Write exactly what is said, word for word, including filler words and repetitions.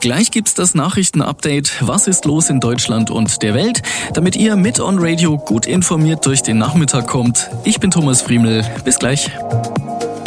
Gleich gibt's das Nachrichtenupdate. Was ist los in Deutschland und der Welt? Damit ihr mit On Radio gut informiert durch den Nachmittag kommt. Ich bin Thomas Friemel. Bis gleich.